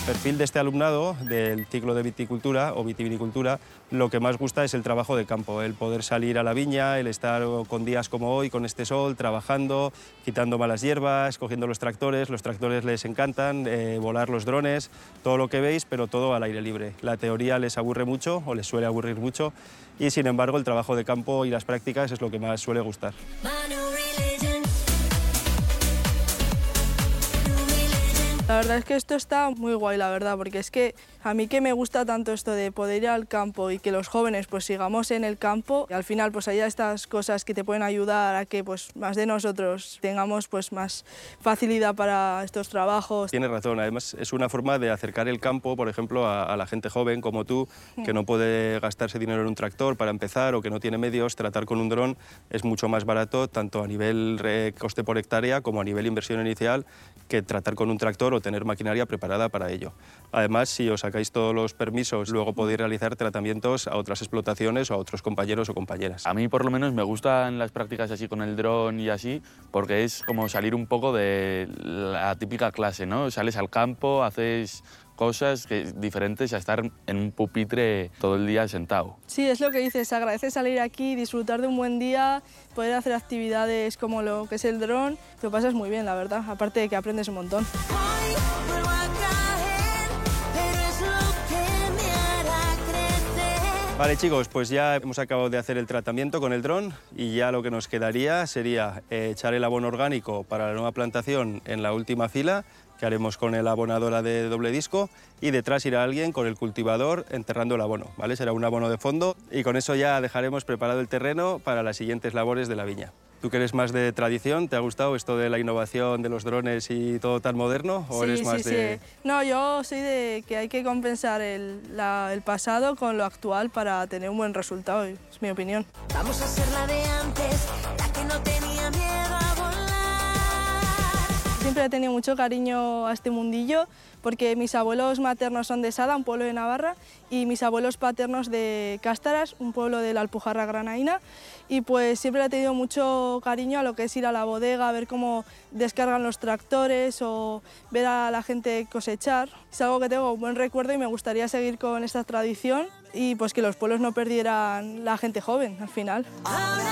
perfil de este alumnado del ciclo de viticultura o vitivinicultura, lo que más gusta es el trabajo de campo, el poder salir a la viña, el estar con días como hoy, con este sol, trabajando, quitando malas hierbas, cogiendo los tractores les encantan, volar los drones, todo lo que veis, pero todo al aire libre. La teoría les aburre mucho o les suele aburrir mucho y sin embargo el trabajo de campo y las prácticas es lo que más suele gustar. La verdad es que esto está muy guay, la verdad, porque es que a mí que me gusta tanto esto de poder ir al campo y que los jóvenes pues sigamos en el campo, y al final pues haya estas cosas que te pueden ayudar a que pues más de nosotros tengamos pues más facilidad para estos trabajos. Tienes razón, además es una forma de acercar el campo, por ejemplo, a la gente joven como tú, que no puede gastarse dinero en un tractor para empezar o que no tiene medios. Tratar con un dron es mucho más barato, tanto a nivel coste por hectárea como a nivel inversión inicial, que tratar con un tractor o tener maquinaria preparada para ello. Además, si os sacáis todos los permisos, luego podéis realizar tratamientos a otras explotaciones o a otros compañeros o compañeras. A mí por lo menos me gustan las prácticas así con el dron y así, porque es como salir un poco de la típica clase, ¿no? Sales al campo, haces cosas diferentes a estar en un pupitre todo el día sentado. Sí, es lo que dices, agradece salir aquí, disfrutar de un buen día, poder hacer actividades como lo que es el dron, te lo pasas muy bien, la verdad, aparte de que aprendes un montón. Vale chicos, pues ya hemos acabado de hacer el tratamiento con el dron y ya lo que nos quedaría sería echar el abono orgánico para la nueva plantación en la última fila, que haremos con la abonadora de doble disco, y detrás irá alguien con el cultivador enterrando el abono, ¿vale? Será un abono de fondo y con eso ya dejaremos preparado el terreno para las siguientes labores de la viña. ¿Tú que eres más de tradición? ¿Te ha gustado esto de la innovación de los drones y todo tan moderno? ¿O eres más de...? Sí. No, yo soy de que hay que compensar el pasado con lo actual para tener un buen resultado, es mi opinión. Vamos a ser la de antes, la que no tenía miedo a volar. Siempre he tenido mucho cariño a este mundillo porque mis abuelos maternos son de Sada, un pueblo de Navarra, y mis abuelos paternos de Cástaras, un pueblo de la Alpujarra Granaína, y pues siempre he tenido mucho cariño a lo que es ir a la bodega, ver cómo descargan los tractores o ver a la gente cosechar. Es algo que tengo un buen recuerdo y me gustaría seguir con esta tradición y pues que los pueblos no perdieran la gente joven al final.